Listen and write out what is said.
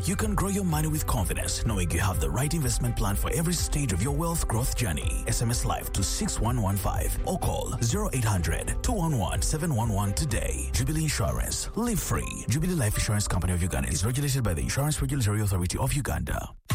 you can grow your money with confidence, knowing you have the right investment plan for every stage of your wealth growth journey. SMS Live to 6115 or call 0800 211 711 today. Jubilee Insurance. Live free. Jubilee Life Insurance Company of Uganda is regulated by the Insurance Regulatory Authority of Uganda.